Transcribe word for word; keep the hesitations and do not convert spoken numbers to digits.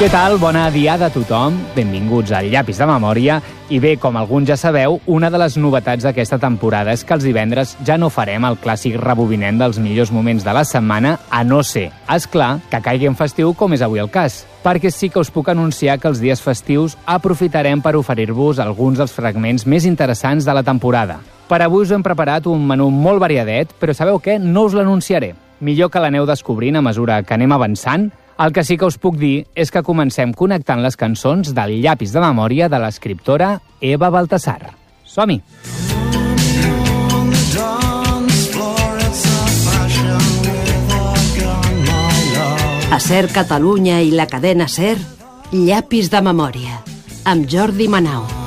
Què tal? Bona diada a tothom. Benvinguts al Llapis de Memòria. I bé, com alguns ja sabeu, una de les novetats d'aquesta temporada és que els divendres ja no farem el clàssic rebobinent dels millors moments de la setmana, a no ser, esclar, que caigui en festiu com és avui el cas. Perquè sí que us puc anunciar que els dies festius aprofitarem per oferir-vos alguns dels fragments més interessants de la temporada. Per avui us hem preparat un menú molt variadet, però sabeu què? No us l'anunciaré. Millor que l'aneu descobrint a mesura que anem avançant. El que sí que us puc dir és que comencem connectant les cançons del Llapis de Memòria de l'escriptora Eva Baltasar. Som-hi! A SER Catalunya i la cadena SER, Llapis de Memòria, amb Jordi Manau.